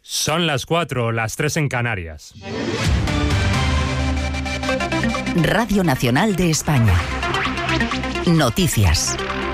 Son las 4, las 3 en Canarias. Radio Nacional de España. Noticias.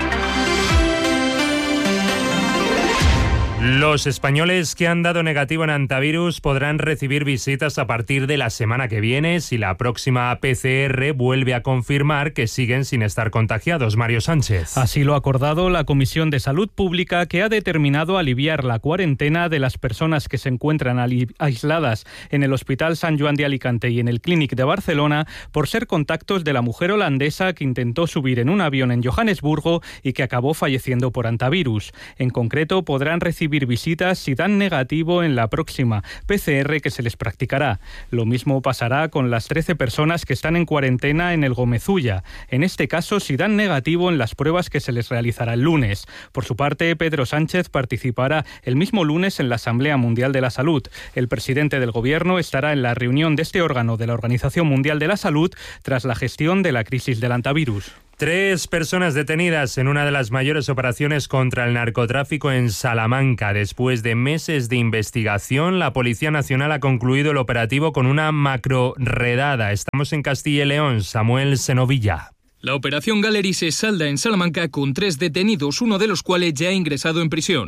Los españoles que han dado negativo en antivirus podrán recibir visitas a partir de la semana que viene si la próxima PCR vuelve a confirmar que siguen sin estar contagiados. Mario Sánchez. Así lo ha acordado la Comisión de Salud Pública, que ha determinado aliviar la cuarentena de las personas que se encuentran aisladas en el Hospital Sant Joan de Alicante y en el Clínic de Barcelona por ser contactos de la mujer holandesa que intentó subir en un avión en Johannesburgo y que acabó falleciendo por antivirus. En concreto, podrán recibir visitas si dan negativo en la próxima PCR que se les practicará. Lo mismo pasará con las 13 personas que están en cuarentena en el Gomezulla. En este caso, si dan negativo en las pruebas que se les realizará el lunes. Por su parte, Pedro Sánchez participará el mismo lunes en la Asamblea Mundial de la Salud. El presidente del Gobierno estará en la reunión de este órgano de la Organización Mundial de la Salud tras la gestión de la crisis del antivirus. 3 personas detenidas en una de las mayores operaciones contra el narcotráfico en Salamanca. Después de meses de investigación, la Policía Nacional ha concluido el operativo con una macro-redada. Estamos en Castilla y León. Samuel Senovilla. La operación Gallery se salda en Salamanca con 3 detenidos, uno de los cuales ya ha ingresado en prisión.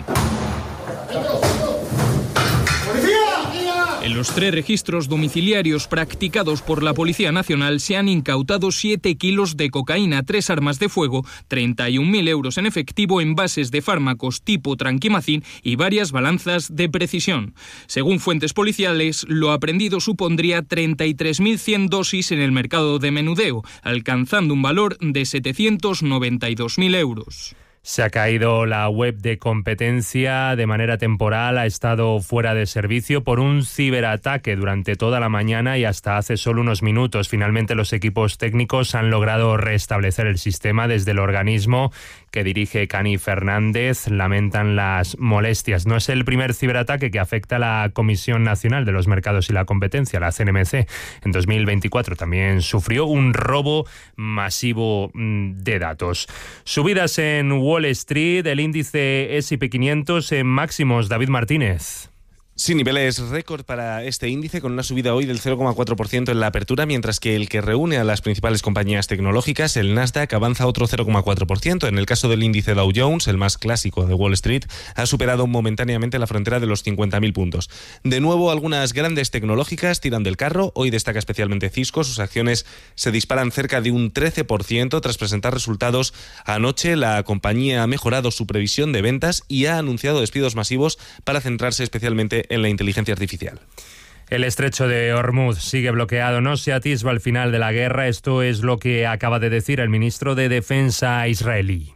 En los 3 registros domiciliarios practicados por la Policía Nacional se han incautado 7 kilos de cocaína, 3 armas de fuego, 31.000 euros en efectivo, envases de fármacos tipo tranquimacín y varias balanzas de precisión. Según fuentes policiales, lo aprendido supondría 33.100 dosis en el mercado de menudeo, alcanzando un valor de 792.000 euros. Se ha caído la web de competencia de manera temporal, ha estado fuera de servicio por un ciberataque durante toda la mañana y hasta hace solo unos minutos. Finalmente los equipos técnicos han logrado restablecer el sistema. Desde el organismo que dirige Cani Fernández lamentan las molestias. No es el primer ciberataque que afecta a la Comisión Nacional de los Mercados y la Competencia, la CNMC. En 2024 también sufrió un robo masivo de datos. Subidas en Wall Street, el índice S&P 500 en máximos. David Martínez. Sí, niveles récord para este índice, con una subida hoy del 0,4% en la apertura, mientras que el que reúne a las principales compañías tecnológicas, el Nasdaq, avanza otro 0,4%. En el caso del índice Dow Jones, el más clásico de Wall Street, ha superado momentáneamente la frontera de los 50.000 puntos. De nuevo, algunas grandes tecnológicas tiran del carro. Hoy destaca especialmente Cisco. Sus acciones se disparan cerca de un 13% tras presentar resultados anoche. La compañía ha mejorado su previsión de ventas y ha anunciado despidos masivos para centrarse especialmente en la inteligencia artificial. El estrecho de Hormuz sigue bloqueado, no se atisba el final de la guerra. Esto es lo que acaba de decir el ministro de Defensa israelí.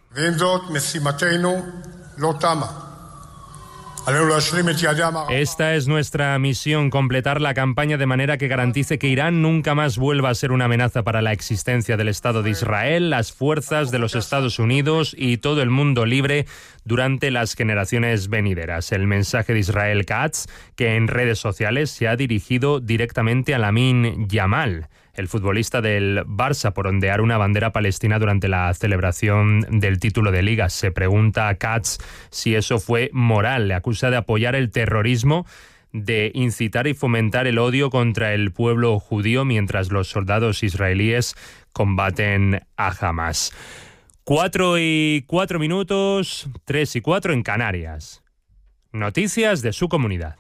Esta es nuestra misión, completar la campaña de manera que garantice que Irán nunca más vuelva a ser una amenaza para la existencia del Estado de Israel, las fuerzas de los Estados Unidos y todo el mundo libre durante las generaciones venideras. El mensaje de Israel Katz, que en redes sociales se ha dirigido directamente a Lamine Yamal, el futbolista del Barça, por ondear una bandera palestina durante la celebración del título de Liga. Se pregunta a Katz si eso fue moral. Le acusa de apoyar el terrorismo, de incitar y fomentar el odio contra el pueblo judío mientras los soldados israelíes combaten a Hamas. 4:04, 3:04 en Canarias. Noticias de su comunidad.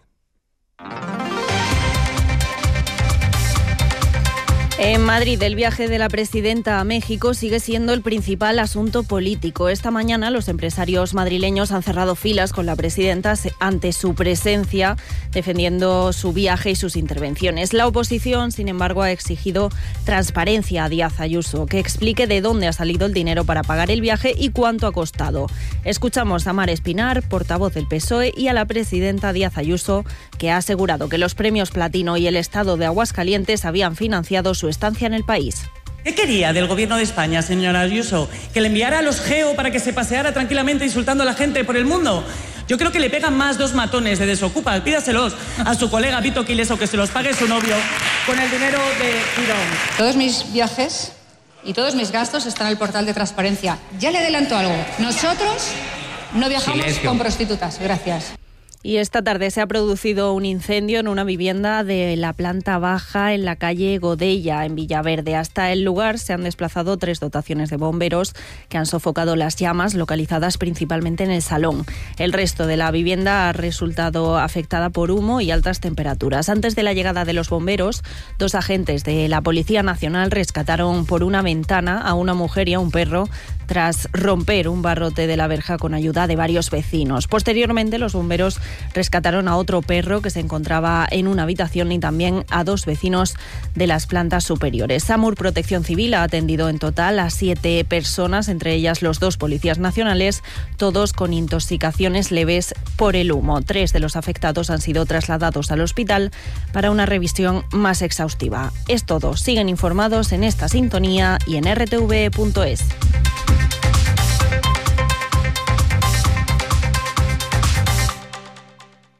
En Madrid, el viaje de la presidenta a México sigue siendo el principal asunto político. Esta mañana los empresarios madrileños han cerrado filas con la presidenta ante su presencia, defendiendo su viaje y sus intervenciones. La oposición, sin embargo, ha exigido transparencia a Díaz Ayuso, que explique de dónde ha salido el dinero para pagar el viaje y cuánto ha costado. Escuchamos a Mar Espinar, portavoz del PSOE, y a la presidenta Díaz Ayuso, que ha asegurado que los premios Platino y el Estado de Aguascalientes habían financiado su estancia en el país. ¿Qué quería del gobierno de España, señora Ayuso? ¿Que le enviara a los GEO para que se paseara tranquilamente insultando a la gente por el mundo? Yo creo que le pegan más 2 matones de Desocupa. Pídaselos a su colega Vito Quiles o que se los pague su novio con el dinero de Girón. Todos mis viajes y todos mis gastos están en el portal de transparencia. Ya le adelanto algo. Nosotros no viajamos con prostitutas. Gracias. Y esta tarde se ha producido un incendio en una vivienda de la planta baja en la calle Godella, en Villaverde. Hasta el lugar se han desplazado 3 dotaciones de bomberos que han sofocado las llamas, localizadas principalmente en el salón. El resto de la vivienda ha resultado afectada por humo y altas temperaturas. Antes de la llegada de los bomberos, 2 agentes de la Policía Nacional rescataron por una ventana a una mujer y a un perro tras romper un barrote de la verja con ayuda de varios vecinos. Posteriormente, los bomberos rescataron a otro perro que se encontraba en una habitación y también a 2 vecinos de las plantas superiores. SAMUR Protección Civil ha atendido en total a 7 personas, entre ellas los 2 policías nacionales, todos con intoxicaciones leves por el humo. 3 de los afectados han sido trasladados al hospital para una revisión más exhaustiva. Es todo. Siguen informados en esta sintonía y en rtv.es.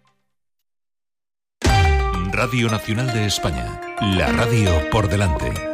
Radio Nacional de España, la radio por delante.